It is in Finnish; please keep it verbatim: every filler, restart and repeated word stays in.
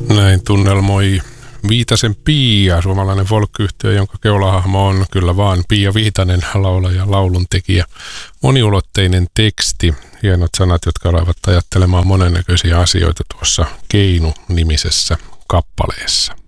Näin tunnelmoi Viitasen Pia, suomalainen folk-yhtye, jonka keulahahmo on kyllä vaan Pia Viitanen, laulaja, lauluntekijä. Moniulotteinen teksti, hienot sanat, jotka alaivat ajattelemaan monennäköisiä asioita tuossa Keinu-nimisessä kappaleessa.